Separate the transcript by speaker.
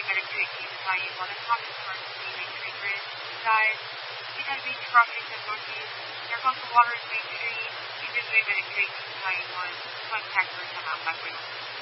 Speaker 1: Medic 218 is IU 1 and top is emergency Main Street Bridge. Guys, United Beach crossing to northeast. There goes the water in Main Street. You just made Medic 218 is IU 1. Contact for 10 out back window.